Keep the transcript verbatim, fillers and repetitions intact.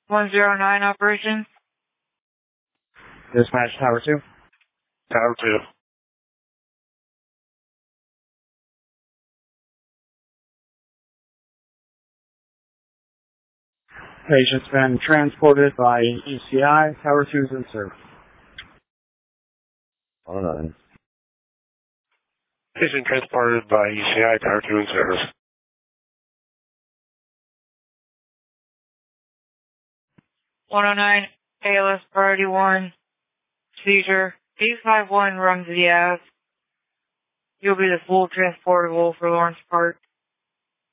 one zero nine operations. Dispatch Tower two. Tower two. Patient's been transported by E C I. Tower two is in service. All right. Patient transported by E C I. Tower two in service. one oh nine, A L S priority one, seizure, eight five one Rumsey Ave. You'll be the full transportable for Lawrence Park.